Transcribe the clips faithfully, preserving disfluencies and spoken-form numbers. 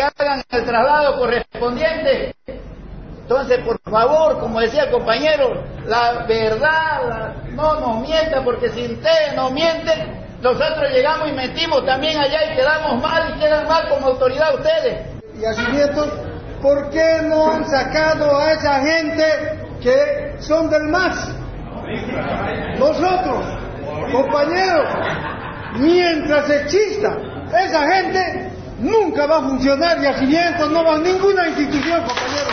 hagan el traslado correspondiente. Entonces, por favor, como decía el compañero, la verdad, la, no nos mientan, porque si ustedes nos mienten, nosotros llegamos y mentimos también allá y quedamos mal y quedan mal como autoridad ustedes. Y así nietos, ¿por qué no han sacado a esa gente que son del M A S? Nosotros, compañeros, mientras exista esa gente, nunca va a funcionar y así nietos no va a ninguna institución, compañeros.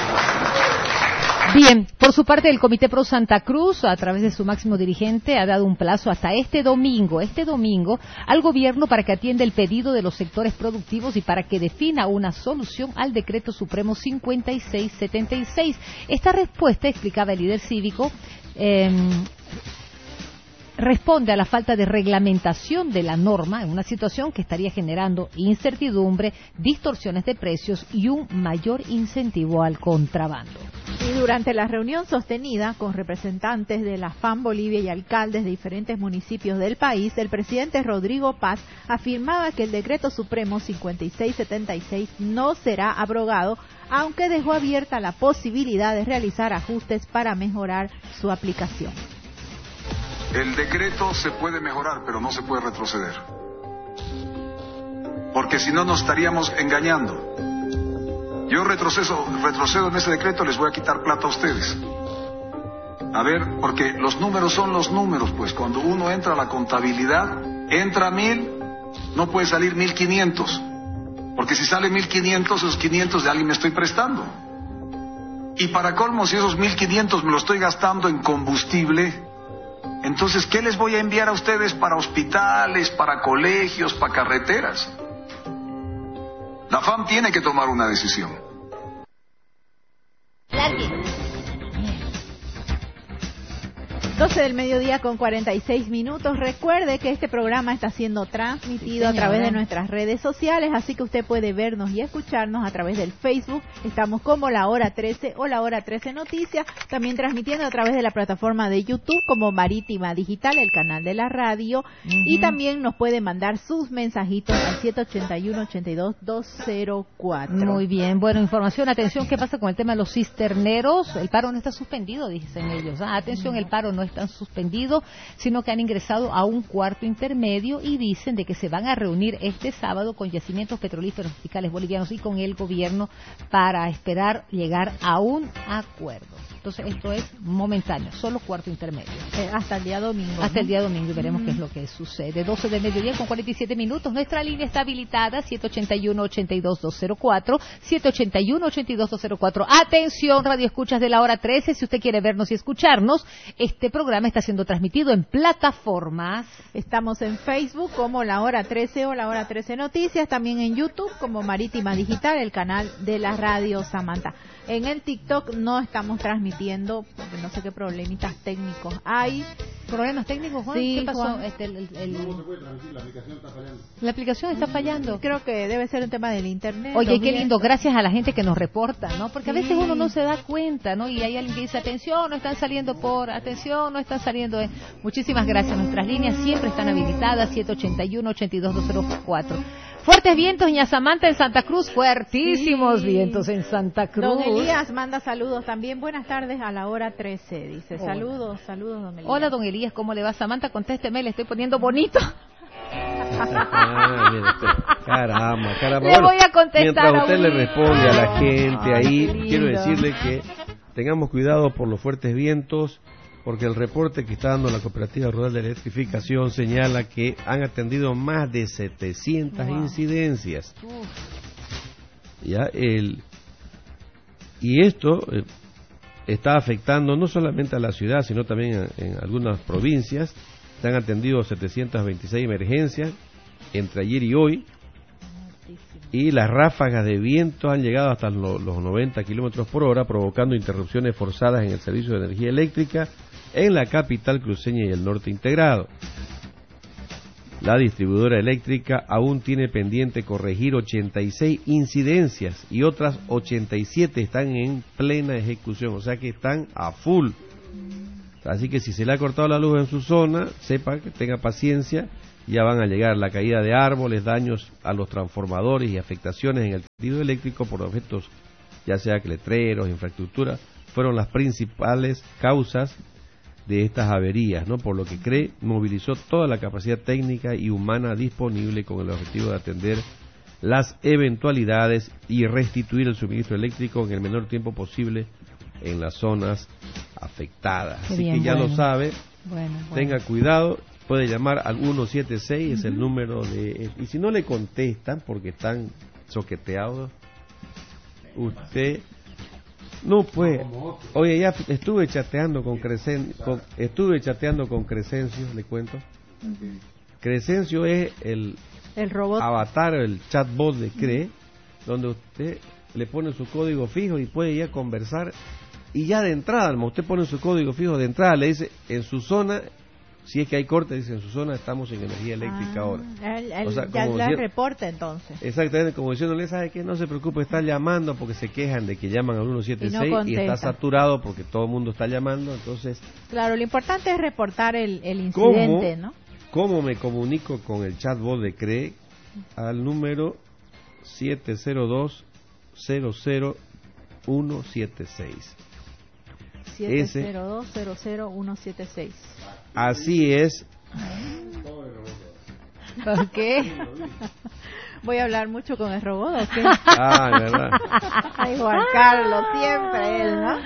Bien, por su parte el Comité Pro Santa Cruz, a través de su máximo dirigente, ha dado un plazo hasta este domingo, este domingo, al gobierno para que atienda el pedido de los sectores productivos y para que defina una solución al Decreto Supremo cincuenta y seis setenta y seis. Esta respuesta, explicaba el líder cívico, eh, responde a la falta de reglamentación de la norma en una situación que estaría generando incertidumbre, distorsiones de precios y un mayor incentivo al contrabando. Y durante la reunión sostenida con representantes de la F A M Bolivia y alcaldes de diferentes municipios del país, el presidente Rodrigo Paz afirmaba que el Decreto Supremo cincuenta y seis setenta y seis no será abrogado, aunque dejó abierta la posibilidad de realizar ajustes para mejorar su aplicación. El decreto se puede mejorar, pero no se puede retroceder. Porque si no nos estaríamos engañando. Yo retroceso, retrocedo en ese decreto, les voy a quitar plata a ustedes. A ver, porque los números son los números, pues cuando uno entra a la contabilidad, entra mil, no puede salir mil quinientos. Porque si sale mil quinientos, esos quinientos de alguien me estoy prestando. Y para colmo, si esos mil quinientos me los estoy gastando en combustible, entonces, ¿qué les voy a enviar a ustedes para hospitales, para colegios, para carreteras? La F A M tiene que tomar una decisión. doce del mediodía con cuarenta y seis minutos. Recuerde que este programa está siendo transmitido sí, a través de nuestras redes sociales, así que usted puede vernos y escucharnos a través del Facebook. Estamos como La Hora trece o La Hora trece Noticias, también transmitiendo a través de la plataforma de YouTube como Marítima Digital, el canal de la radio, uh-huh. Y también nos puede mandar sus mensajitos al siete ocho uno, ocho dos, dos cero cuatro. Muy bien, bueno, información, atención, ¿qué pasa con el tema de los cisterneros? El paro no está suspendido, dicen ellos. Ah, atención, el paro no están suspendidos, sino que han ingresado a un cuarto intermedio y dicen de que se van a reunir este sábado con Yacimientos Petrolíferos Fiscales Bolivianos y con el gobierno para esperar llegar a un acuerdo. Entonces esto es momentáneo, solo cuarto intermedio. Eh, hasta el día domingo. Hasta ¿no? el día domingo y veremos mm. qué es lo que sucede. doce del mediodía con cuarenta y siete minutos. Nuestra línea está habilitada, siete ocho uno, ocho dos, dos cero cuatro, siete ocho uno, ocho dos, dos cero cuatro. Atención, Radio Escuchas de La Hora trece, si usted quiere vernos y escucharnos, este programa está siendo transmitido en plataformas. Estamos en Facebook como La Hora trece o La Hora trece Noticias, también en YouTube como Marítima Digital, el canal de la Radio Samantha. En el TikTok no estamos transmitiendo porque no sé qué problemitas técnicos hay. ¿Problemas técnicos, Juan? Sí, ¿Qué pasó? Juan. Este, el, el, el... No se puede transmitir, la aplicación está fallando. La aplicación está fallando. Creo que debe ser un tema del internet. Oye, qué lindo, gracias a la gente que nos reporta, ¿no? Porque sí. a veces uno no se da cuenta, ¿no? Y hay alguien que dice, atención, no están saliendo por, atención, no están saliendo. Eh. Muchísimas gracias. Nuestras líneas siempre están habilitadas, siete ocho uno, ocho dos, dos cero cuatro. Fuertes vientos en Ñazamanta, en Santa Cruz, fuertísimos sí. vientos en Santa Cruz. Don Elías manda saludos también. Buenas tardes a La Hora trece, dice. Hola. Saludos, saludos, don Elías. Hola, don Elías, ¿cómo le va? Samantha, contésteme, le estoy poniendo bonito. Ah, mire usted. Caramba, caramba. Le voy a contestar. Mientras usted a le responde a la gente Ay, ahí, quiero decirle que tengamos cuidado por los fuertes vientos, porque el reporte que está dando la Cooperativa Rural de Electrificación señala que han atendido más de setecientas wow. incidencias. Uf. Ya el y esto eh, está afectando no solamente a la ciudad, sino también en, en algunas provincias. Se han atendido setecientas veintiséis emergencias entre ayer y hoy, y las ráfagas de viento han llegado hasta los, los noventa kilómetros por hora, provocando interrupciones forzadas en el servicio de energía eléctrica en la capital cruceña y el norte integrado. La distribuidora eléctrica aún tiene pendiente corregir ochenta y seis incidencias y otras ochenta y siete están en plena ejecución, o sea que están a full. Así que si se le ha cortado la luz en su zona, sepa que tenga paciencia ya van a llegar la caída de árboles, daños a los transformadores y afectaciones en el tendido eléctrico por objetos, ya sea que letreros, infraestructura, fueron las principales causas de estas averías, ¿no? Por lo que C R E E movilizó toda la capacidad técnica y humana disponible con el objetivo de atender las eventualidades y restituir el suministro eléctrico en el menor tiempo posible en las zonas afectadas. Qué Así bien, que ya bueno. lo sabe, Bueno, bueno. tenga cuidado, puede llamar al ciento setenta y seis, uh-huh. Es el número de... Y si no le contestan porque están soqueteados, usted... No, pues, oye, ya estuve chateando con Crescencio, con, estuve chateando con Crescencio, le cuento. Uh-huh. Crescencio es el, el robot avatar, el chatbot de C R E E, uh-huh. donde usted le pone su código fijo y puede ya conversar, y ya de entrada, usted pone su código fijo de entrada, le dice, en su zona, si es que hay corte, dice, en su zona estamos en energía eléctrica ah, ahora. El, el, o sea, ya la decir, reporta entonces. Exactamente, como diciéndole, sabe que no se preocupe, está llamando, porque se quejan de que llaman al ciento setenta y seis y, no y está saturado porque todo el mundo está llamando, entonces... Claro, lo importante es reportar el, el incidente, ¿cómo, ¿no? ¿Cómo me comunico con el chatbot de C R E E? Al número siete cero dos cero cero uno siete seis. siete cero dos cero cero uno siete seis. Así es. ¿Por qué? Voy a hablar mucho con el robot, ¿o qué? Ah, verdad. Ay, Juan Carlos, siempre él, ¿no?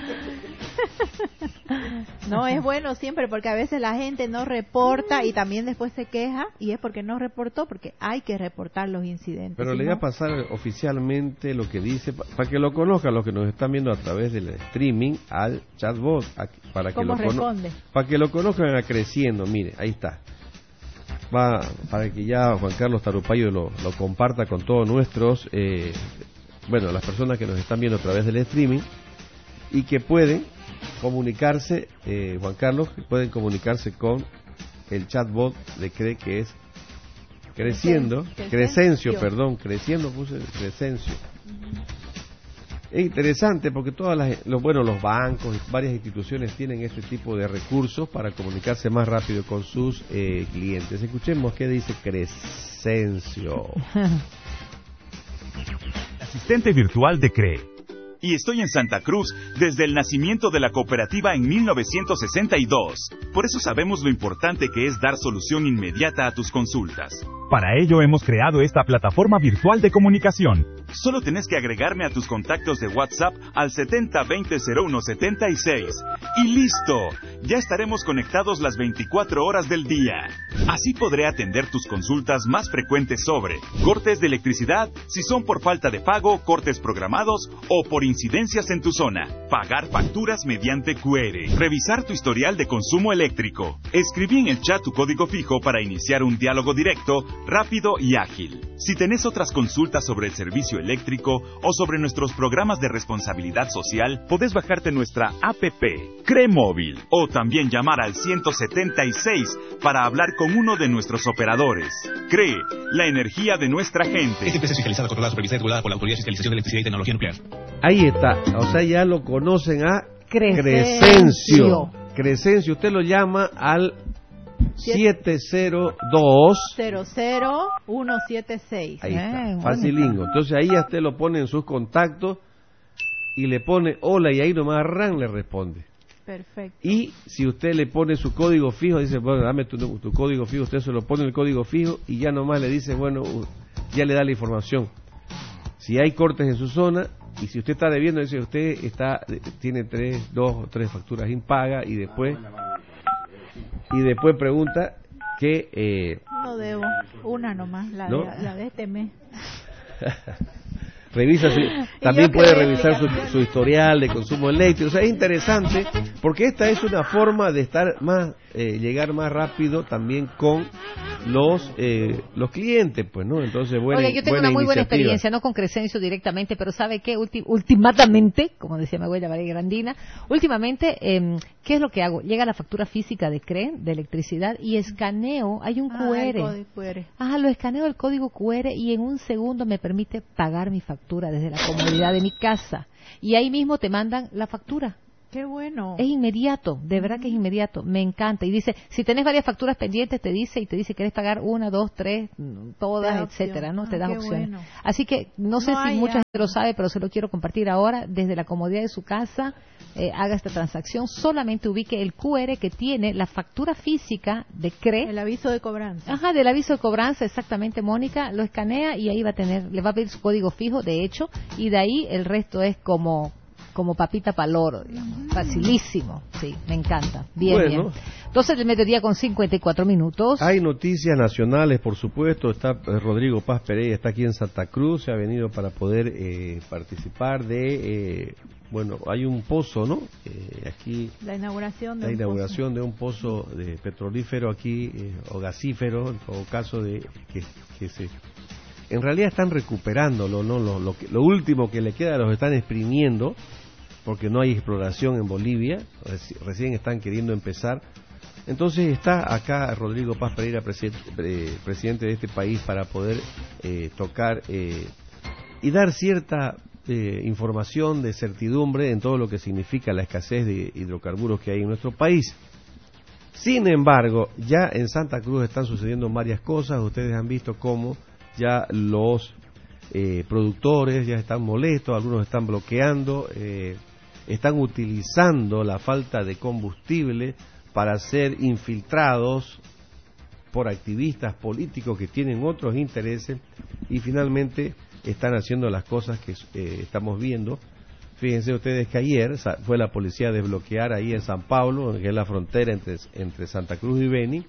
No, es bueno siempre porque a veces la gente no reporta y también después se queja y es porque no reportó, porque hay que reportar los incidentes. Pero si le no... voy a pasar oficialmente lo que dice, para pa que lo conozcan los que nos están viendo a través del streaming, al chatbot, a, para que ¿Cómo lo responde? Para que lo conozcan a Creciendo, mire, ahí está. Va, para que ya Juan Carlos Tarupayo lo, lo comparta con todos nuestros, eh, bueno, las personas que nos están viendo a través del streaming y que pueden comunicarse, eh, Juan Carlos, pueden comunicarse con el chatbot de C R E E que es Creciendo, Crescencio, Crescencio, perdón, Creciendo puse Crescencio. Uh-huh. Es interesante porque todas las, los, bueno, los bancos y varias instituciones tienen este tipo de recursos para comunicarse más rápido con sus eh, clientes. Escuchemos qué dice Crescencio. Asistente virtual de C R E E. Y estoy en Santa Cruz desde el nacimiento de la cooperativa en mil novecientos sesenta y dos. Por eso sabemos lo importante que es dar solución inmediata a tus consultas. Para ello hemos creado esta plataforma virtual de comunicación. Solo tenés que agregarme a tus contactos de WhatsApp al setenta veinte cero uno setenta y seis. Y listo, ya estaremos conectados las veinticuatro horas del día. Así podré atender tus consultas más frecuentes sobre cortes de electricidad, si son por falta de pago, cortes programados o por incidencias en tu zona. Pagar facturas mediante Q R. Revisar tu historial de consumo eléctrico. Escribí en el chat tu código fijo para iniciar un diálogo directo, rápido y ágil. Si tenés otras consultas sobre el servicio eléctrico o sobre nuestros programas de responsabilidad social, podés bajarte nuestra app C R E E Móvil o también llamar al ciento setenta y seis para hablar con uno de nuestros operadores. C R E E, la energía de nuestra gente. Es empresa fiscalizada, controlada, supervisada y regulada por la Autoridad de Fiscalización de Electricidad y Tecnología Nuclear. Ahí está, o sea, ya lo conocen a Crescencio. Crescencio. Crescencio, usted lo llama al siete cero dos cero cero uno siete seis. Ahí está, Eh, facilingo. Entonces ahí ya usted lo pone en sus contactos y le pone hola y ahí nomás arran le responde. Perfecto. Y si usted le pone su código fijo, dice, bueno, dame tu, tu código fijo, usted se lo pone el código fijo y ya nomás le dice, bueno, ya le da la información. Si hay cortes en su zona y si usted está debiendo, dice, usted está tiene tres, dos o tres facturas impagas y después y después pregunta que eh, no debo, una nomás, la, ¿no? de, la de este mes. Revisa su, también puede revisar su, su historial de consumo eléctrico. O sea, es interesante porque esta es una forma de estar más, eh, llegar más rápido también con los eh, los clientes, pues, ¿no? Entonces, bueno. Oye, yo tengo una muy buena experiencia, no con Crescencio directamente, pero ¿sabe qué? Ulti, ultimatamente, como decía mi abuela María Grandina, últimamente, eh, ¿qué es lo que hago? Llega la factura física de C R E E, de electricidad, y escaneo, hay un ah, Q R. El código Q R. Ajá, lo escaneo el código Q R y en un segundo me permite pagar mi factura desde la comodidad de mi casa. Y ahí mismo te mandan la factura. Qué bueno. Es inmediato, de verdad que es inmediato, me encanta. Y dice, si tenés varias facturas pendientes, te dice y te dice, ¿querés pagar una, dos, tres, todas, etcétera, ¿no? Te das qué opciones. bueno. Así que, no sé No si hay mucha ya. gente lo sabe, pero se lo quiero compartir ahora, desde la comodidad de su casa, eh, haga esta transacción, solamente ubique el Q R que tiene la factura física de C R E. El aviso de cobranza. Ajá, del aviso de cobranza, exactamente, Mónica, lo escanea y ahí va a tener, le va a pedir su código fijo, de hecho, y de ahí el resto es como como papita paloro, digamos. Mm. Facilísimo, sí, me encanta. Bien, bueno, bien. Entonces, el mediodía con cincuenta y cuatro minutos. Hay noticias nacionales, por supuesto. Está eh, Rodrigo Paz Pereira, está aquí en Santa Cruz, se ha venido para poder eh, participar de, eh, bueno, hay un pozo, ¿no? Eh, aquí. La inauguración de La un inauguración pozo. de un pozo de petrolífero aquí, eh, o gasífero, en todo caso, de que, que se. En realidad están recuperándolo, ¿no? Lo, lo, que, lo último que le queda los están exprimiendo, porque no hay exploración en Bolivia, reci recién están queriendo empezar. Entonces está acá Rodrigo Paz Pereira, presidente, eh, presidente de este país, para poder eh, tocar eh, y dar cierta eh, información de certidumbre en todo lo que significa la escasez de hidrocarburos que hay en nuestro país. Sin embargo, ya en Santa Cruz están sucediendo varias cosas. Ustedes han visto cómo ya los eh, productores ya están molestos, algunos están bloqueando, eh, están utilizando la falta de combustible para ser infiltrados por activistas políticos que tienen otros intereses, y finalmente están haciendo las cosas que eh, estamos viendo. Fíjense ustedes que ayer fue la policía a desbloquear ahí en San Pablo, que es la frontera entre, entre Santa Cruz y Beni,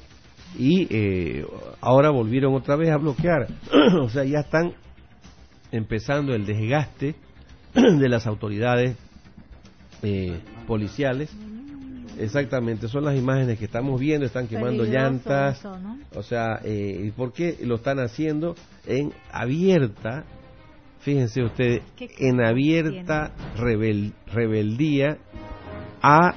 y eh, ahora volvieron otra vez a bloquear. O sea, ya están empezando el desgaste de las autoridades eh, policiales. Exactamente, son las imágenes que estamos viendo, están quemando Peligroso llantas, eso, ¿no? o sea, eh, ¿y por qué lo están haciendo en abierta? Fíjense ustedes, en abierta rebel, rebeldía a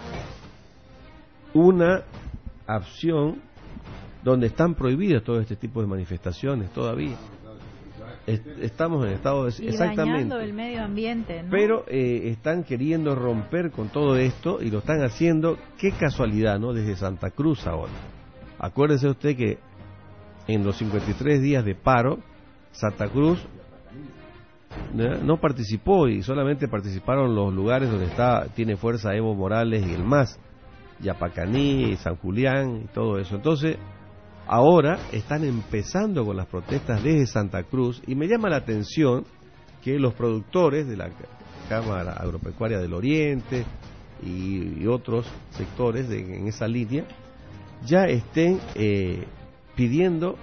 una acción donde están prohibidas todo este tipo de manifestaciones todavía. Estamos en estado de... Y exactamente. dañando el medio ambiente, ¿no? Pero eh, están queriendo romper con todo esto y lo están haciendo, qué casualidad, ¿no? Desde Santa Cruz ahora. Acuérdese usted que en los cincuenta y tres días de paro, Santa Cruz ¿no? no participó, y solamente participaron los lugares donde está tiene fuerza Evo Morales y el M A S, Yapacaní, San Julián y todo eso. Entonces, ahora están empezando con las protestas desde Santa Cruz, y me llama la atención que los productores de la Cámara Agropecuaria del Oriente y, y otros sectores de, en esa línea ya estén eh, pidiendo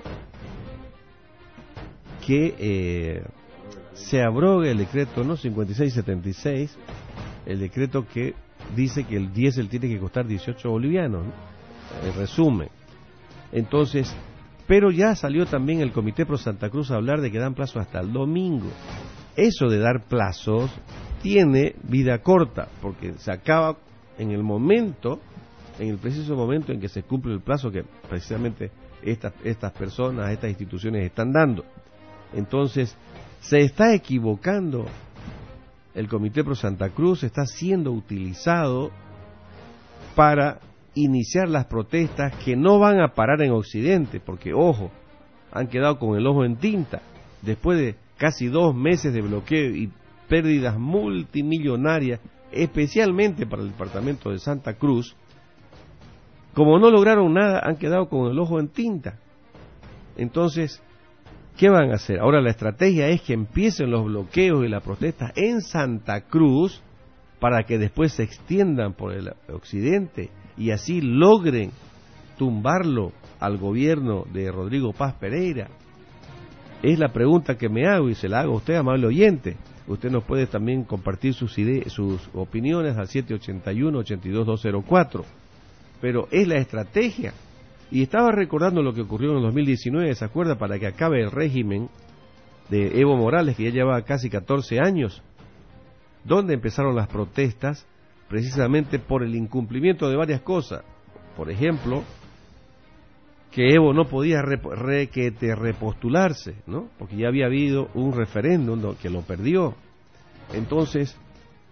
que eh, se abrogue el decreto no cincuenta y seis setenta y seis, el decreto que dice que el diésel tiene que costar dieciocho bolivianos, ¿no? En resumen. Entonces, pero ya salió también el Comité Pro Santa Cruz a hablar de que dan plazo hasta el domingo. Eso de dar plazos tiene vida corta, porque se acaba en el momento, en el preciso momento en que se cumple el plazo que precisamente estas, estas personas, estas instituciones están dando. Entonces, se está equivocando el Comité Pro Santa Cruz, está siendo utilizado para iniciar las protestas que no van a parar en Occidente, porque, ojo, han quedado con el ojo en tinta. Después de casi dos meses de bloqueo y pérdidas multimillonarias, especialmente para el departamento de Santa Cruz, como no lograron nada, han quedado con el ojo en tinta. Entonces, ¿qué van a hacer? Ahora la estrategia es que empiecen los bloqueos y las protestas en Santa Cruz para que después se extiendan por el occidente y así logren tumbarlo al gobierno de Rodrigo Paz Pereira. Es la pregunta que me hago y se la hago a usted, amable oyente. Usted nos puede también compartir sus ideas, sus opiniones al siete ocho uno, ocho dos dos cero cuatro. Pero es la estrategia. Y estaba recordando lo que ocurrió en el dos mil diecinueve, ¿se acuerda? Para que acabe el régimen de Evo Morales, que ya llevaba casi catorce años, donde empezaron las protestas precisamente por el incumplimiento de varias cosas. Por ejemplo, que Evo no podía rep requete repostularse, ¿no? Porque ya había habido un referéndum que lo perdió. Entonces,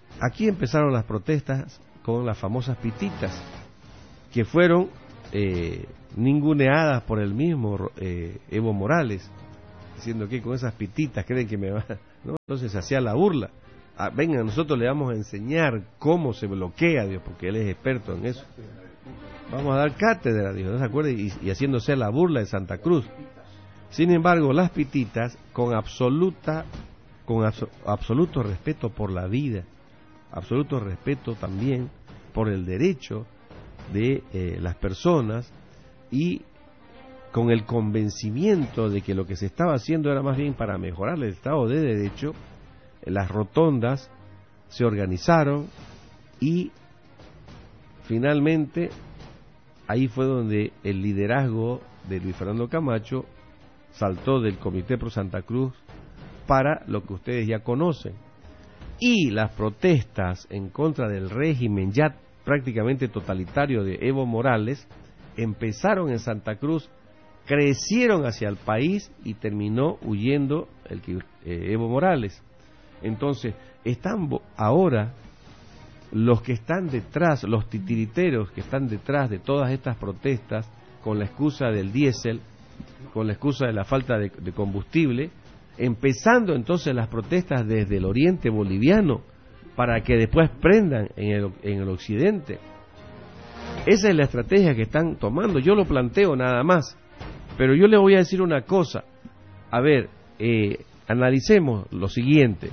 aquí empezaron las protestas con las famosas pititas, que fueron eh, ninguneadas por el mismo eh, Evo Morales, diciendo que con esas pititas creen que me va, ¿no? Entonces se hacía la burla. Ah, venga, nosotros le vamos a enseñar cómo se bloquea, Dios, porque él es experto en eso. Vamos a dar cátedra, dijo, ¿no se acuerda? Y, y haciéndose la burla de Santa Cruz. Sin embargo, las pititas, con absoluta, con abso, absoluto respeto por la vida, absoluto respeto también por el derecho de eh, las personas, y con el convencimiento de que lo que se estaba haciendo era más bien para mejorar el Estado de Derecho, las rotondas se organizaron y finalmente ahí fue donde el liderazgo de Luis Fernando Camacho saltó del Comité Pro Santa Cruz para lo que ustedes ya conocen. Y las protestas en contra del régimen ya prácticamente totalitario de Evo Morales empezaron en Santa Cruz, crecieron hacia el país y terminó huyendo el eh, Evo Morales. Entonces, están ahora los que están detrás, los titiriteros que están detrás de todas estas protestas, con la excusa del diésel, con la excusa de la falta de, de combustible, empezando entonces las protestas desde el oriente boliviano, para que después prendan en el, en el occidente. Esa es la estrategia que están tomando. Yo lo planteo nada más, pero yo les voy a decir una cosa. A ver, eh, analicemos lo siguiente.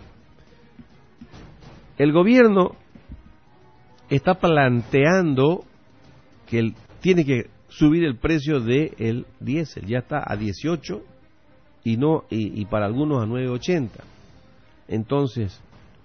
El gobierno está planteando que el, tiene que subir el precio del diésel. Ya está a dieciocho y no y, y para algunos a nueve ochenta. Entonces,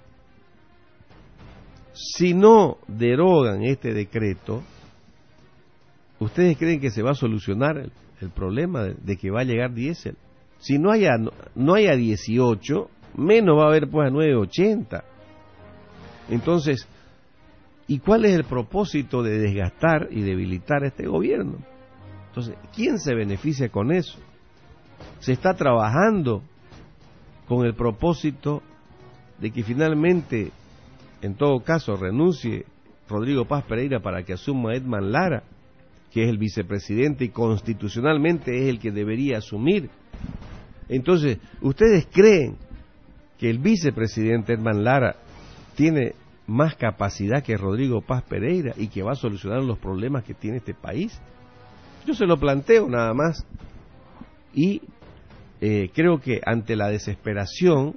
si no derogan este decreto, ¿ustedes creen que se va a solucionar el, el problema de, de que va a llegar diésel? Si no hay a, no, no hay a dieciocho, menos va a haber pues a nueve ochenta. Entonces, ¿y cuál es el propósito de desgastar y debilitar a este gobierno? Entonces, ¿quién se beneficia con eso? Se está trabajando con el propósito de que finalmente, en todo caso, renuncie Rodrigo Paz Pereira para que asuma Edman Lara, que es el vicepresidente y constitucionalmente es el que debería asumir. Entonces, ¿ustedes creen que el vicepresidente Edman Lara tiene más capacidad que Rodrigo Paz Pereira y que va a solucionar los problemas que tiene este país? Yo se lo planteo nada más. Y eh, creo que ante la desesperación,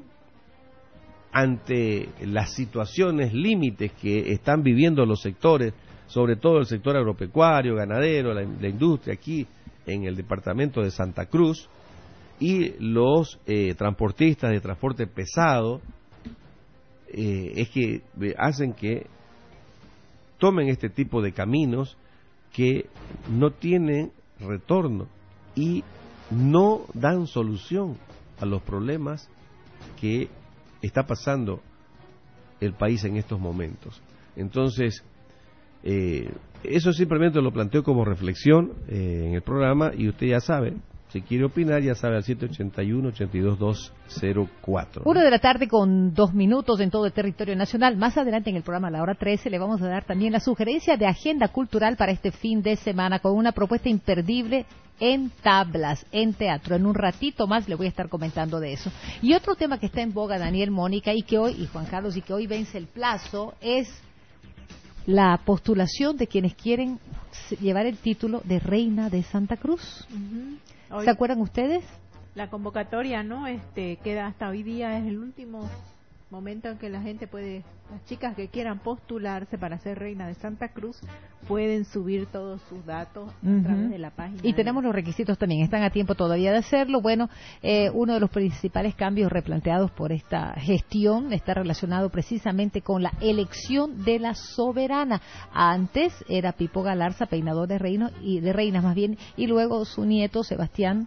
ante las situaciones límites que están viviendo los sectores, sobre todo el sector agropecuario, ganadero, la, la industria aquí en el departamento de Santa Cruz, y los eh, transportistas de transporte pesado, eh, es que hacen que tomen este tipo de caminos que no tienen retorno y no dan solución a los problemas que está pasando el país en estos momentos. Entonces, eh, eso simplemente lo planteo como reflexión eh, en el programa, y usted ya sabe, si quiere opinar, ya sabe, al siete ocho uno, ocho dos dos cero cuatro. Una de la tarde con dos minutos en todo el territorio nacional. Más adelante en el programa La Hora trece le vamos a dar también la sugerencia de agenda cultural para este fin de semana, con una propuesta imperdible en tablas, en teatro. En un ratito más le voy a estar comentando de eso. Y otro tema que está en boga, Daniel, Mónica, y que hoy, y Juan Carlos, y que hoy vence el plazo, es la postulación de quienes quieren llevar el título de Reina de Santa Cruz. Uh-huh. Hoy, ¿se acuerdan ustedes? La convocatoria, ¿no? Este, queda hasta hoy día, es el último momento en que la gente puede, las chicas que quieran postularse para ser Reina de Santa Cruz, pueden subir todos sus datos uh-huh. a través de la página. Y tenemos los requisitos también, están a tiempo todavía de hacerlo. Bueno, eh, uno de los principales cambios replanteados por esta gestión está relacionado precisamente con la elección de la soberana. Antes era Pipo Galarza, peinador de reinos y de reinas más bien, y luego su nieto Sebastián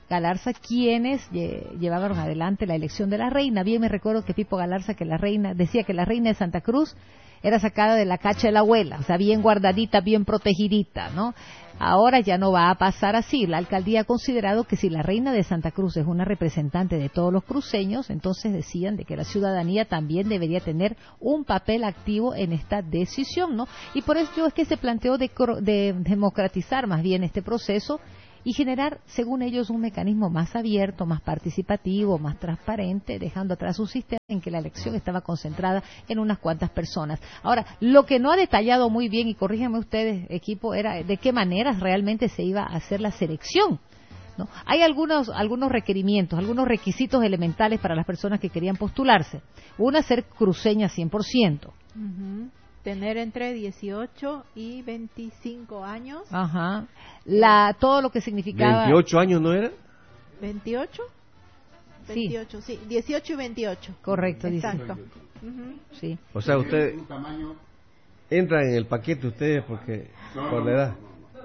Galarza quienes lle- llevaron adelante la elección de la reina. Bien me recuerdo que Pipo Galarza que la reina decía que la reina de Santa Cruz era sacada de la cacha de la abuela, o sea, bien guardadita, bien protegidita, ¿no? Ahora ya no va a pasar así. La alcaldía ha considerado que si la reina de Santa Cruz es una representante de todos los cruceños, entonces decían de que la ciudadanía también debería tener un papel activo en esta decisión, ¿no? Y por eso es que se planteó de, de democratizar más bien este proceso y generar, según ellos, un mecanismo más abierto, más participativo, más transparente, dejando atrás un sistema en que la elección estaba concentrada en unas cuantas personas. Ahora, lo que no ha detallado muy bien, y corríjanme ustedes, equipo, era de qué maneras realmente se iba a hacer la selección, ¿no? Hay algunos, algunos requerimientos, algunos requisitos elementales para las personas que querían postularse. Una, ser cruceña cien por ciento. Uh-huh. Tener entre dieciocho y veinticinco años. Ajá. La, todo lo que significaba... ¿veintiocho años no era? ¿veintiocho? Sí. veintiocho, sí. dieciocho y veintiocho. Correcto, exacto. Uh-huh. Sí. O sea, ustedes entran en el paquete ustedes porque por la edad.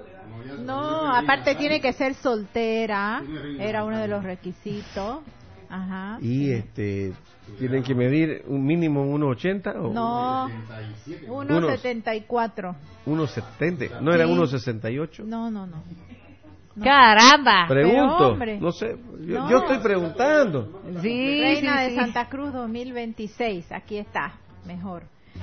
No, aparte tiene que ser soltera, era uno de los requisitos. Ajá. Y este tienen que medir un mínimo uno ochenta o no, uno setenta y cuatro. uno setenta, ¿no era uno sesenta y ocho? No, no, no. No. ¡Caramba! Pregunto, no sé, yo, no. yo estoy preguntando. Sí, Reina sí, de sí. Santa Cruz dos mil veintiséis, aquí está, mejor.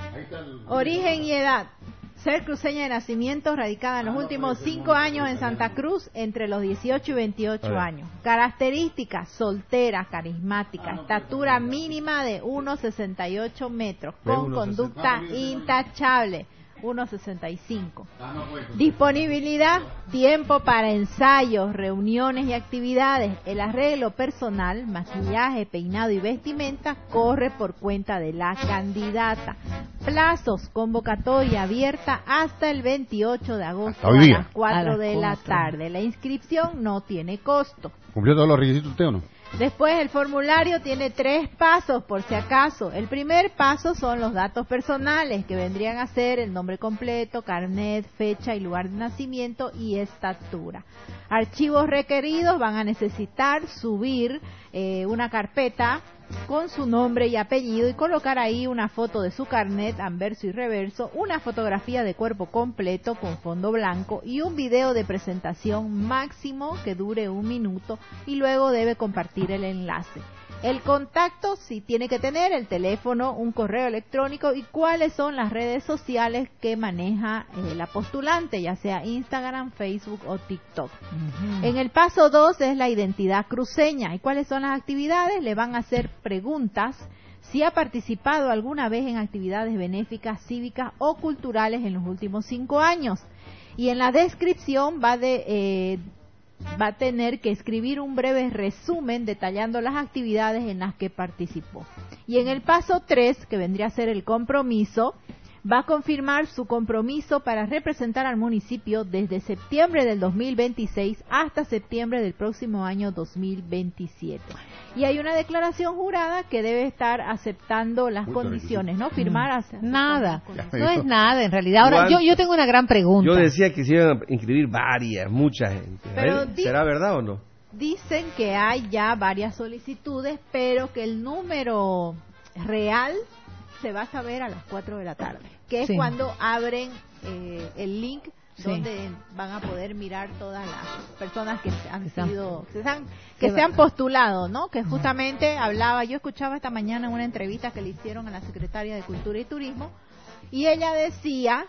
Origen y edad. Ser cruceña de nacimiento, radicada en los últimos cinco años en Santa Cruz, entre los dieciocho y veintiocho años. Características: soltera, carismática, estatura mínima de uno sesenta y ocho metros, con conducta intachable, uno sesenta y cinco. Disponibilidad: tiempo para ensayos, reuniones y actividades. El arreglo personal, maquillaje, peinado y vestimenta corre por cuenta de la candidata. Plazos: convocatoria abierta hasta el veintiocho de agosto a las cuatro de la tarde. La inscripción no tiene costo. ¿Cumplió todos los requisitos usted o no? Después, el formulario tiene tres pasos, por si acaso. El primer paso son los datos personales, que vendrían a ser el nombre completo, carnet, fecha y lugar de nacimiento y estatura. Archivos requeridos: van a necesitar subir eh, una carpeta con su nombre y apellido y colocar ahí una foto de su carnet, anverso y reverso, una fotografía de cuerpo completo con fondo blanco y un video de presentación máximo que dure un minuto, y luego debe compartir el enlace. El contacto sí tiene que tener el teléfono, un correo electrónico y cuáles son las redes sociales que maneja eh, la postulante, ya sea Instagram, Facebook o TikTok. Uh-huh. En el paso dos es la identidad cruceña. ¿Y cuáles son las actividades? Le van a hacer preguntas si ha participado alguna vez en actividades benéficas, cívicas o culturales en los últimos cinco años. Y en la descripción va de... Eh, va a tener que escribir un breve resumen detallando las actividades en las que participó. Y en el paso tres, que vendría a ser el compromiso, va a confirmar su compromiso para representar al municipio desde septiembre del dos mil veintiséis hasta septiembre del próximo año dos mil veintisiete. Y hay una declaración jurada que debe estar aceptando las Mucho condiciones, requisito. ¿no? Firmar mm. nada, no es nada en realidad. Ahora, yo, yo tengo una gran pregunta. Yo decía que se iban a inscribir varias, mucha gente. Pero ¿Será verdad o no? Dicen que hay ya varias solicitudes, pero que el número real se va a saber a las cuatro de la tarde, que es sí. cuando abren eh, el link donde sí. van a poder mirar todas las personas que han sido que, se han, que se han postulado, ¿no? Que justamente hablaba, yo escuchaba esta mañana una entrevista que le hicieron a la secretaria de Cultura y Turismo y ella decía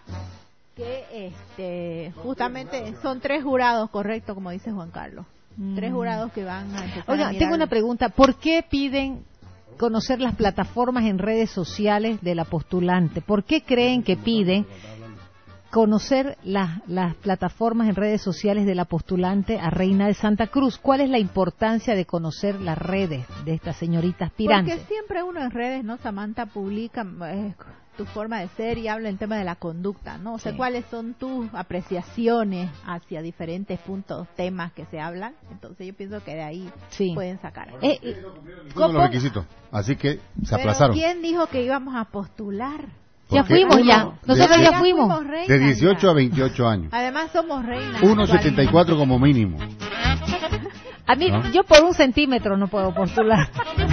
que este justamente son tres jurados, correcto, como dice Juan Carlos, mm. tres jurados que van a empezar Oiga, a mirar. tengo una pregunta, ¿por qué piden conocer las plataformas en redes sociales de la postulante? ¿Por qué creen que piden conocer las, las plataformas en redes sociales de la postulante a Reina de Santa Cruz? ¿Cuál es la importancia de conocer las redes de esta señorita aspirante? Porque siempre uno en redes, ¿no, Samantha? Publica eh, tu forma de ser y habla el tema de la conducta, ¿no? O sea, sí. ¿cuáles son tus apreciaciones hacia diferentes puntos, temas que se hablan? Entonces yo pienso que de ahí sí. pueden sacar. Eh, eh, ¿Cómo los requisitos? Así que se Pero aplazaron. ¿quién dijo que íbamos a postular? Ya fuimos ya, nosotros ya fuimos. Reinas, de dieciocho a veintiocho años. Además somos reinas. uno setenta y cuatro como mínimo. A mí, ¿no? yo por un centímetro no puedo postular.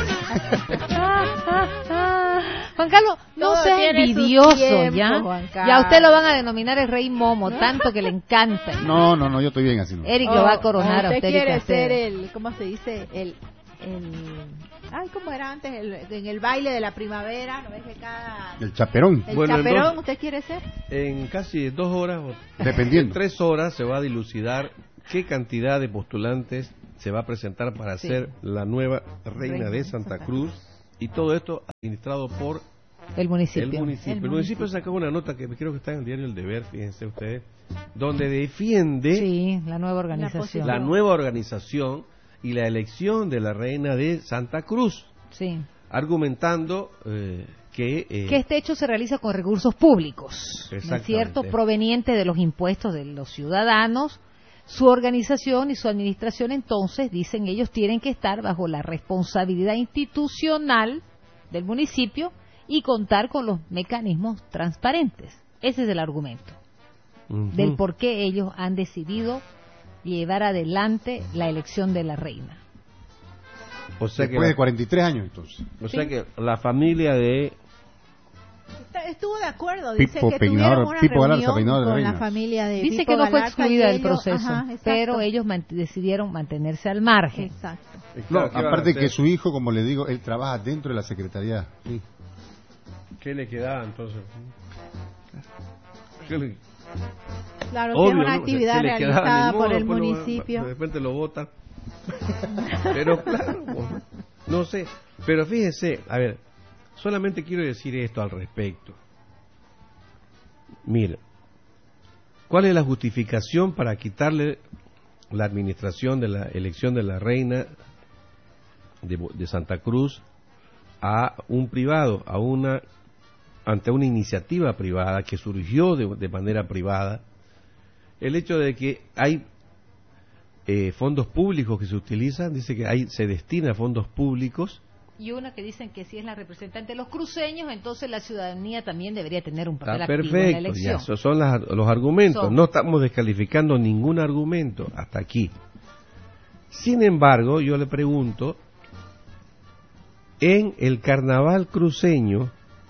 Juan Carlos, no Todo seas tiene su envidioso, tiempo, ¿ya? Juan Ya a Carlos. usted lo van a denominar el rey Momo, tanto que le encanta. No, no, no, yo estoy bien así. ¿no? Eric lo va a coronar a usted usted. quiere Erika ser Acevedo. el, ¿cómo se dice? El, el, ay, ¿cómo era antes? El, en el baile de la primavera, ¿no ves que cada... El chaperón. El Bueno, en chaperón, dos- ¿usted quiere ser? En casi dos horas, o Dependiendo. en tres horas, se va a dilucidar qué cantidad de postulantes se va a presentar para Sí. ser la nueva reina, Reina de de Santa Santa Cruz, y todo esto administrado por El municipio. el municipio. El El municipio municipio. sacó una nota que creo que está en el diario El Deber, fíjense ustedes, donde defiende Sí, la nueva organización. la nueva organización y la elección de la reina de Santa Cruz, Sí. argumentando eh, que... eh, Que este hecho se realiza con recursos públicos, ¿no es Exactamente. cierto? Provenientes de los impuestos de los ciudadanos. Su organización y su administración, entonces, dicen ellos, tienen que estar bajo la responsabilidad institucional del municipio y contar con los mecanismos transparentes. Ese es el argumento ujú. del por qué ellos han decidido llevar adelante la elección de la reina. O sea que Después la- de cuarenta y tres años, entonces. O sea que la familia de... Está- Estuvo de acuerdo, dice Pipo que peinador- tuvieron una Pipo Galarza, reunión peinador de con reina. la familia de Dice Pipo que no fue Galarza excluida y del ellos- proceso, ajá, exacto. pero ellos man- decidieron mantenerse al margen. Exacto. No, Claro, ¿qué van a aparte hacer? que su hijo, como le digo, él trabaja dentro de la secretaría. Sí. ¿Qué le quedaba entonces? ¿Qué le- Claro, que Obvio, es una ¿no? actividad ¿Qué le quedaba? realizada Ni por modo, el pues lo- municipio. de repente lo votan. Pero claro, pues, no sé. Pero fíjese, a ver, solamente quiero decir esto al respecto. Mira, ¿cuál es la justificación para quitarle la administración de la elección de la reina de, Bo- de Santa Cruz a un privado, a una ante una iniciativa privada que surgió de, de manera privada? El hecho de que hay eh, fondos públicos que se utilizan, dice que hay se destina a fondos públicos. Y una que dicen que si es la representante de los cruceños, entonces la ciudadanía también debería tener un papel Está activo en la perfecto, elección. ya, esos son las- los argumentos. Son. No estamos descalificando ningún argumento hasta aquí. Sin embargo, yo le pregunto, en el carnaval cruceño,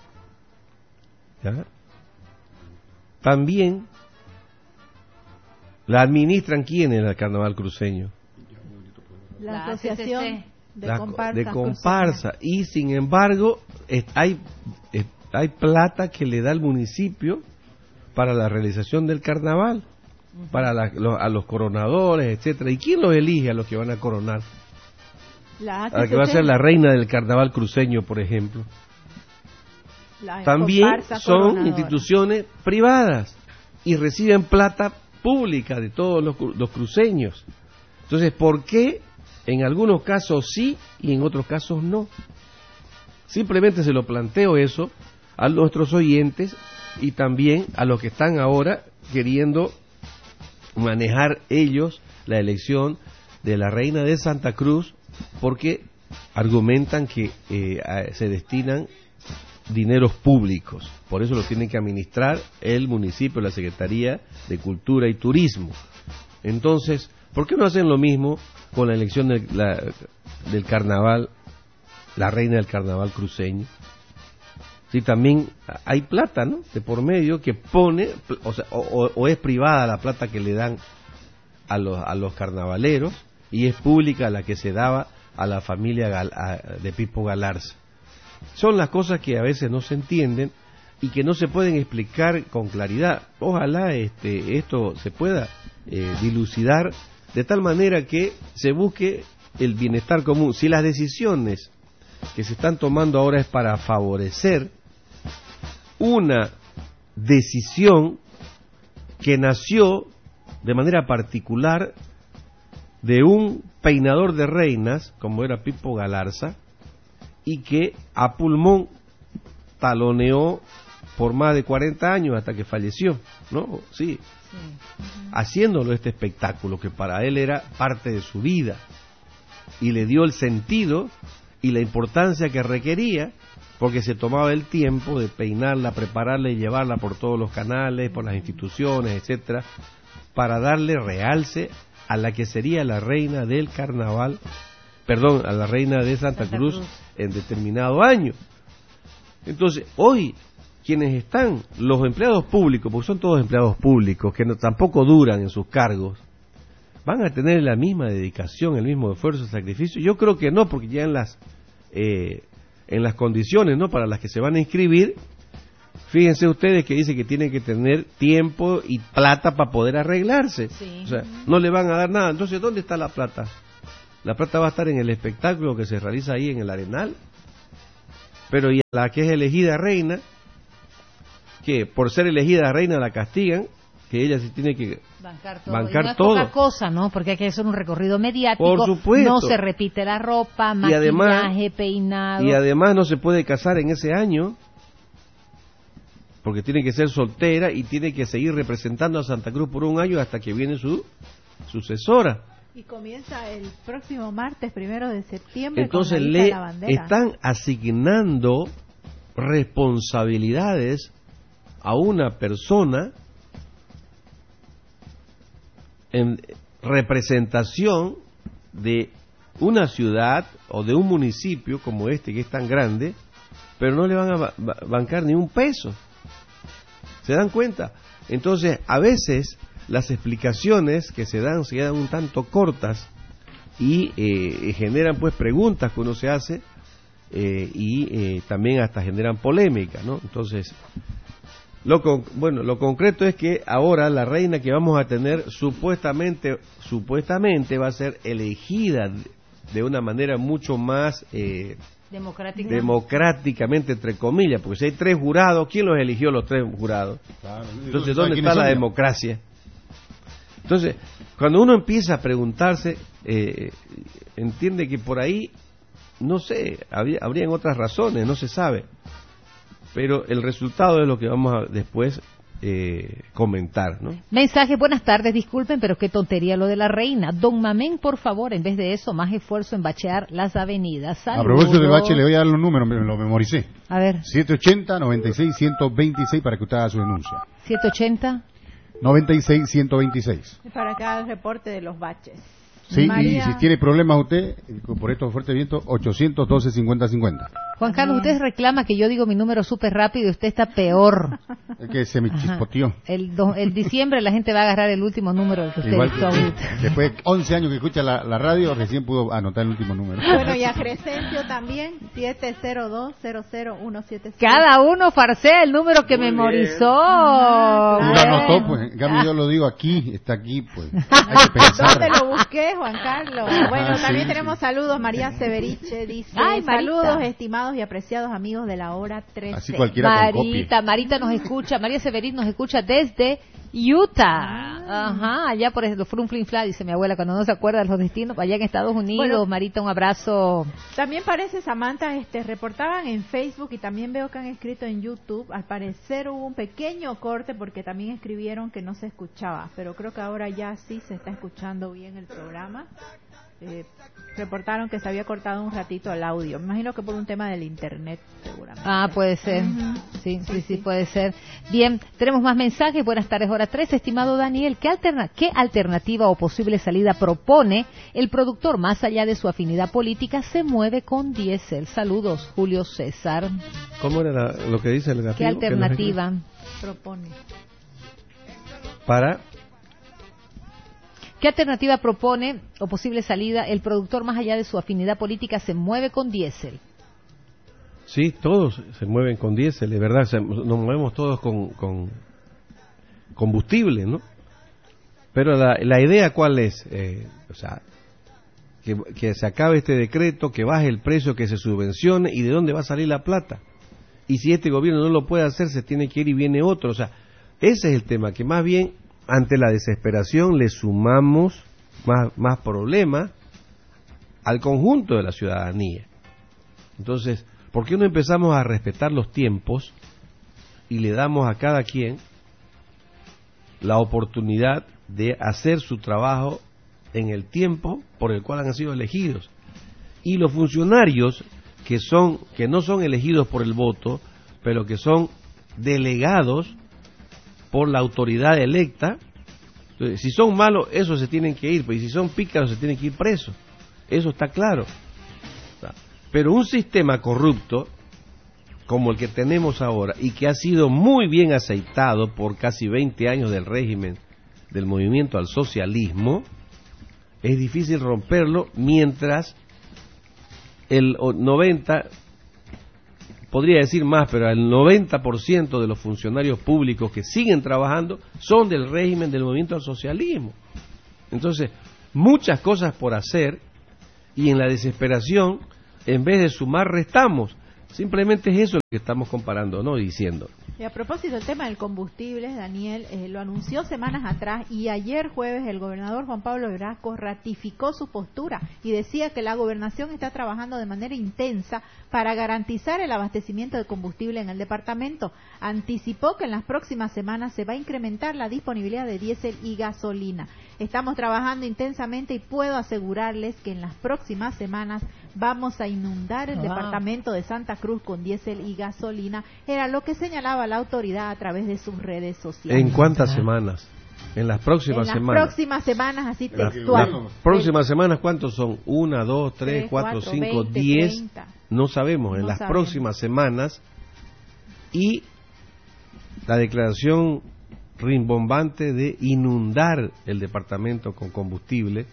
¿ya? También la administran quién en el carnaval cruceño. La, La asociación A C C C. de La- comparsas. de comparsa. Y sin embargo, es- hay, es- hay plata que le da el municipio para la realización del carnaval, para la- lo- a los coronadores, etcétera. ¿Y quién los elige a los que van a coronar? La A la que va a ser la reina del carnaval cruceño, por ejemplo. la También comparsa son coronadora. instituciones privadas y reciben plata pública de todos los, cru- los cruceños. Entonces, ¿por qué en algunos casos sí y en otros casos no? Simplemente se lo planteo eso a nuestros oyentes y también a los que están ahora queriendo manejar ellos la elección de la reina de Santa Cruz, porque argumentan que eh, a- se destinan dineros públicos, por eso lo tienen que administrar el municipio, la Secretaría de Cultura y Turismo. Entonces, ¿por qué no hacen lo mismo con la elección del, la- del carnaval, la reina del carnaval cruceño? Sí, también hay plata, ¿no?, de por medio que pone, o, sea, o, o- o es privada la plata que le dan a los, a los carnavaleros y es pública la que se daba a la familia Gal- a- de Pipo Galarza. Son las cosas que a veces no se entienden y que no se pueden explicar con claridad. Ojalá este, esto se pueda eh, dilucidar de tal manera que se busque el bienestar común. Si las decisiones que se están tomando ahora es para favorecer una decisión que nació de manera particular de un peinador de reinas, como era Pipo Galarza, y que a pulmón taloneó por más de cuarenta años hasta que falleció, ¿no? Sí, haciéndolo este espectáculo que para él era parte de su vida y le dio el sentido y la importancia que requería, porque se tomaba el tiempo de peinarla, prepararla y llevarla por todos los canales, por las instituciones, etcétera, para darle realce a la que sería la reina del carnaval, perdón, a la reina de Santa, Santa Cruz, Cruz en determinado año. Entonces, hoy, quienes están, los empleados públicos, porque son todos empleados públicos, que no, tampoco duran en sus cargos, ¿van a tener la misma dedicación, el mismo esfuerzo, sacrificio? Yo creo que no, porque ya en las, eh, en las condiciones, ¿no?, para las que se van a inscribir, fíjense ustedes que dice que tienen que tener tiempo y plata para poder arreglarse. Sí. O sea, no le van a dar nada. Entonces, ¿dónde está la plata? La plata va a estar en el espectáculo que se realiza ahí en el Arenal. Pero y la que es elegida reina, que por ser elegida reina la castigan, que ella sí tiene que bancar todo. Bancar y no es todo. Poca cosa, ¿no? Porque hay que hacer un recorrido mediático. Por supuesto. No se repite la ropa, maquillaje, y además, peinado. Y además no se puede casar en ese año, porque tiene que ser soltera y tiene que seguir representando a Santa Cruz por un año hasta que viene su sucesora. Y comienza el próximo martes, primero de septiembre. Entonces con le la bandera. Están asignando responsabilidades a una persona en representación de una ciudad o de un municipio como este que es tan grande, pero no le van a ba- bancar ni un peso. ¿Se dan cuenta? Entonces, a veces las explicaciones que se dan se quedan un tanto cortas y eh, generan pues preguntas que uno se hace eh, y eh, también hasta generan polémica, ¿no? Entonces, lo con, bueno, lo concreto es que ahora la reina que vamos a tener supuestamente supuestamente va a ser elegida de una manera mucho más eh, Democrática. democráticamente, entre comillas, porque si hay tres jurados, ¿quién los eligió los tres jurados? Claro. Entonces, ¿dónde está la democracia? Entonces, cuando uno empieza a preguntarse, eh, entiende que por ahí, no sé, habría, habrían otras razones, no se sabe. Pero el resultado es lo que vamos a después eh, comentar, ¿no? Mensaje, buenas tardes, disculpen, pero qué tontería lo de la reina. Don Mamén, por favor, en vez de eso, más esfuerzo en bachear las avenidas. Saludos. A propósito del bache, le voy a dar los números, me lo memoricé. A ver. siete ochenta, noventa y seis, ciento veintiséis para que usted haga su denuncia. siete ochenta. noventa y seis, ciento veintiséis. Para cada reporte de los baches. Sí, María... y si tiene problemas usted, por estos fuertes vientos, ochocientos doce, cincuenta, cincuenta. Juan Carlos, usted reclama que yo digo mi número súper rápido y usted está peor. Es que se me chispoteó. El, do, el diciembre la gente va a agarrar el último número que usted Igual dictó ahorita. Después de once años que escucha la, la radio, recién pudo anotar el último número. Bueno, y a Crescencio también, siete cero dos, cero cero uno siete seis. Cada uno farsea el número que Muy memorizó. Ah, claro. Lo anotó, pues. En cambio yo lo digo aquí, está aquí, pues. Hay que pensar. ¿Dónde lo busqué, Juan Carlos? Bueno, ah, también sí, tenemos sí. saludos. María Severiche dice, Ay, saludos estimados y apreciados amigos de la hora trece. Así cualquiera Marita, con Marita nos escucha, María Severich nos escucha desde Utah. Ah. Ajá, allá por el Flum Flin Fla, dice mi abuela, cuando no se acuerda de los destinos, allá en Estados Unidos. Bueno, Marita, un abrazo. También parece, Samantha, este, reportaban en Facebook y también veo que han escrito en YouTube. Al parecer hubo un pequeño corte porque también escribieron que no se escuchaba, pero creo que ahora ya sí se está escuchando bien el programa. Eh, reportaron que se había cortado un ratito el audio. Me imagino que por un tema del internet, seguramente. Ah, puede ser. Uh-huh. Sí, sí, sí, sí, puede ser. Bien, tenemos más mensajes. Buenas tardes, hora tres. Estimado Daniel, ¿qué, alterna- ¿qué alternativa o posible salida propone el productor más allá de su afinidad política? Se mueve con diésel. Saludos, Julio César. ¿Cómo era la, lo que dice el gativo? ¿Qué alternativa ¿Qué propone? Para... ¿Qué alternativa propone o posible salida el productor más allá de su afinidad política? Se mueve con diésel. Sí, todos se mueven con diésel, es verdad, se, nos movemos todos con, con combustible, ¿no? Pero la, la idea ¿cuál es? Eh, o sea, que, que se acabe este decreto, que baje el precio, que se subvencione, y de dónde va a salir la plata. Y si este gobierno no lo puede hacer, se tiene que ir y viene otro. O sea, ese es el tema, que más bien ante la desesperación le sumamos más, más problemas al conjunto de la ciudadanía. Entonces, ¿por qué no empezamos a respetar los tiempos y le damos a cada quien la oportunidad de hacer su trabajo en el tiempo por el cual han sido elegidos? Y los funcionarios que son que no son elegidos por el voto, pero que son delegados por la autoridad electa, Entonces, si son malos, esos se tienen que ir, pues, y si son pícaros, se tienen que ir presos. Eso está claro. Pero un sistema corrupto, como el que tenemos ahora, y que ha sido muy bien aceitado por casi veinte años del régimen del movimiento al socialismo, es difícil romperlo mientras el noventa, podría decir más, pero el noventa por ciento de los funcionarios públicos que siguen trabajando son del régimen del movimiento al socialismo. Entonces, muchas cosas por hacer, y en la desesperación, en vez de sumar, restamos. Simplemente es eso lo que estamos comparando, no diciendo. Y a propósito del tema del combustible, Daniel, eh, lo anunció semanas atrás, y ayer jueves el gobernador Juan Pablo Velasco ratificó su postura y decía que la gobernación está trabajando de manera intensa para garantizar el abastecimiento de combustible en el departamento. Anticipó que en las próximas semanas se va a incrementar la disponibilidad de diésel y gasolina. Estamos trabajando intensamente y puedo asegurarles que en las próximas semanas vamos a inundar el wow. departamento de Santa Cruz con diésel y gasolina. Era lo que señalaba la autoridad a través de sus redes sociales. ¿En cuántas ah. semanas? En las próximas en las semanas. próximas semanas, así textual. Las próximas semanas, ¿cuántos son? Una, dos, tres, tres cuatro, cuatro, cinco, veinte, diez. treinta. No sabemos. En no las sabemos. próximas semanas. Y la declaración rimbombante de inundar el departamento con combustible.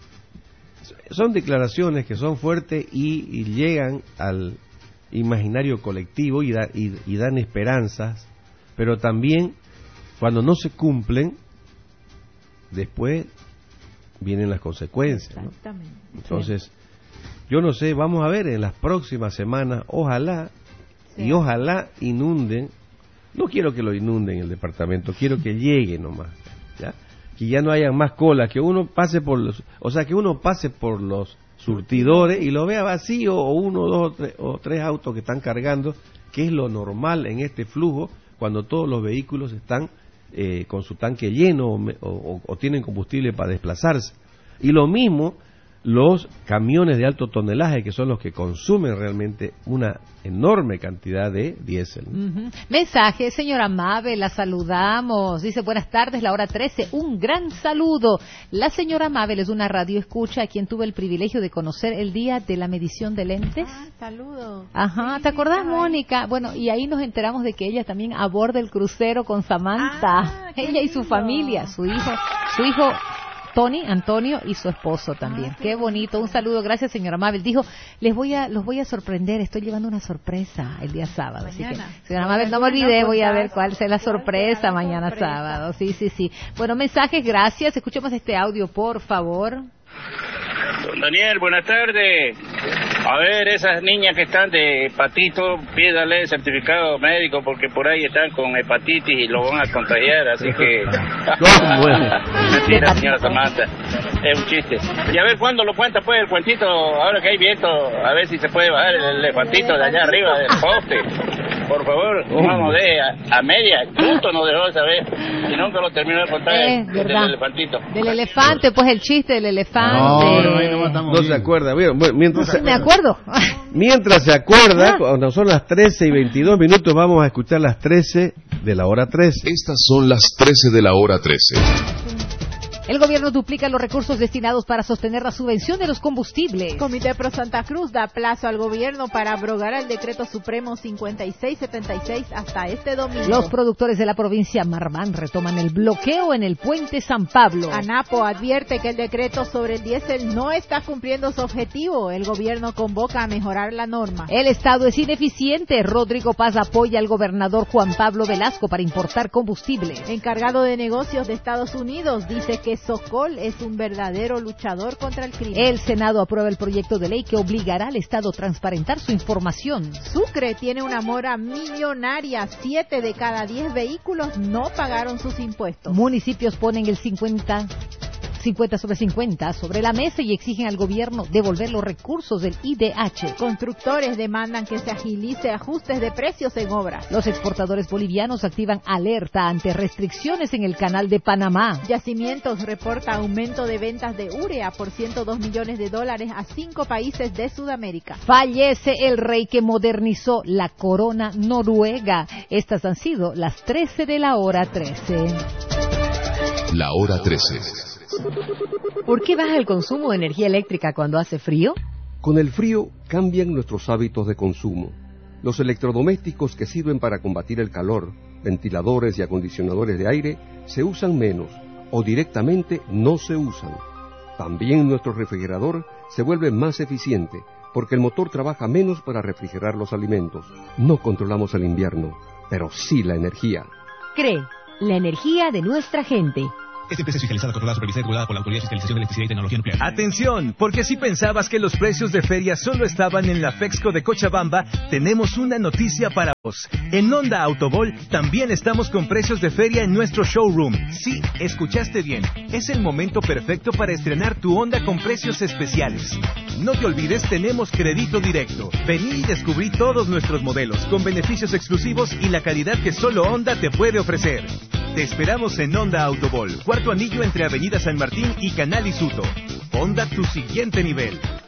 Son declaraciones que son fuertes y, y llegan al imaginario colectivo y, da, y, y dan esperanzas, pero también cuando no se cumplen, después vienen las consecuencias, ¿no? Exactamente. Entonces, yo no sé, vamos a ver en las próximas semanas, ojalá, sí. y ojalá inunden. No quiero que lo inunden el departamento, quiero que llegue nomás, ¿ya? Que ya no haya más cola, que uno pase por los, o sea, que uno pase por los surtidores y lo vea vacío, o uno, dos o tres, o tres autos que están cargando, que es lo normal en este flujo cuando todos los vehículos están eh, con su tanque lleno o, o, o tienen combustible para desplazarse. Y lo mismo los camiones de alto tonelaje, que son los que consumen realmente una enorme cantidad de diésel. Uh-huh. Mensaje, señora Mabel, la saludamos. Dice, buenas tardes, la hora trece, un gran saludo. La señora Mabel es una radio escucha a quien tuve el privilegio de conocer el día de la medición de lentes. Ah, saludos. Ajá, sí, ¿te acordás, Mónica? Bueno, y ahí nos enteramos de que ella también aborda el crucero con Samantha. Ah, ella y su familia, su hijo, su hijo Tony, Antonio y su esposo también. Ah, qué, qué bonito. Un saludo, gracias, señora Mabel. Dijo, les voy a, los voy a sorprender, estoy llevando una sorpresa el día sábado. Mañana. Así que, señora Mabel, no me olvidé, voy a ver cuál es la sorpresa mañana sorpresa. sábado. Sí, sí, sí. Bueno, mensajes, gracias. Escuchemos este audio, por favor. Don Daniel, buenas tardes. A ver, esas niñas que están de hepatito, pídale certificado médico porque por ahí están con hepatitis y lo van a contagiar, así que... Mentira, señora Samantha, es un chiste. Y a ver, ¿cuándo lo cuenta pues el cuentito? Ahora que hay viento, a ver si se puede bajar el elefantito de allá arriba del poste. Por favor, oh, no nos deje a, a media, justo nos dejó esa vez y nunca lo terminó de contar eh, del elefantito. Del elefante, pues el chiste del elefante. No, no, no, no se acuerda. Bueno, mientras no, se, me acuerdo. Mientras se acuerda, cuando son las trece y veintidós minutos, vamos a escuchar las trece de la hora trece. Estas son las trece de la hora trece. El gobierno duplica los recursos destinados para sostener la subvención de los combustibles. Comité Pro Santa Cruz da plazo al gobierno para abrogar el decreto supremo cincuenta y seis setenta y seis hasta este domingo. Los productores de la provincia Marmán retoman el bloqueo en el puente San Pablo. ANAPO advierte que el decreto sobre el diésel no está cumpliendo su objetivo. El gobierno convoca a mejorar la norma. El Estado es ineficiente. Rodrigo Paz apoya al gobernador Juan Pablo Velasco para importar combustible. Encargado de negocios de Estados Unidos dice que Sokol es un verdadero luchador contra el crimen. El Senado aprueba el proyecto de ley que obligará al Estado a transparentar su información. Sucre tiene una mora millonaria. Siete de cada diez vehículos no pagaron sus impuestos. Municipios ponen el cincuenta sobre cincuenta sobre la mesa y exigen al gobierno devolver los recursos del I D H. Constructores demandan que se agilice ajustes de precios en obras. Los exportadores bolivianos activan alerta ante restricciones en el canal de Panamá. Yacimientos reporta aumento de ventas de urea por ciento dos millones de dólares a cinco países de Sudamérica. Fallece el rey que modernizó la corona noruega. Estas han sido las trece de la hora trece. La Hora trece. ¿Por qué baja el consumo de energía eléctrica cuando hace frío? Con el frío cambian nuestros hábitos de consumo. Los electrodomésticos que sirven para combatir el calor, ventiladores y acondicionadores de aire, se usan menos o directamente no se usan. También nuestro refrigerador se vuelve más eficiente porque el motor trabaja menos para refrigerar los alimentos. No controlamos el invierno, pero sí la energía. CRE, la energía de nuestra gente. Esta empresa es fiscalizada, controlada, supervisada y regulada por la Autoridad de Fiscalización de Electricidad y Tecnología Nuclear. Atención, porque si pensabas que los precios de feria solo estaban en la Fexco de Cochabamba, tenemos una noticia para vos. En Honda Autobol también estamos con precios de feria en nuestro showroom. Sí, escuchaste bien. Es el momento perfecto para estrenar tu Honda con precios especiales. No te olvides, tenemos crédito directo. Vení y descubrí todos nuestros modelos con beneficios exclusivos y la calidad que solo Honda te puede ofrecer. Te esperamos en Honda Autobol, cuarto anillo entre Avenida San Martín y Canal Isuto. Honda, tu siguiente nivel.